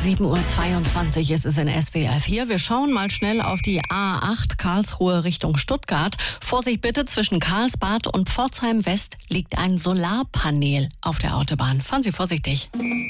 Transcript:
7:22 Uhr ist es in SWR 4. Wir schauen mal schnell auf die A8 Karlsruhe Richtung Stuttgart. Vorsicht bitte, zwischen Karlsbad und Pforzheim West liegt ein Solarpanel auf der Autobahn. Fahren Sie vorsichtig.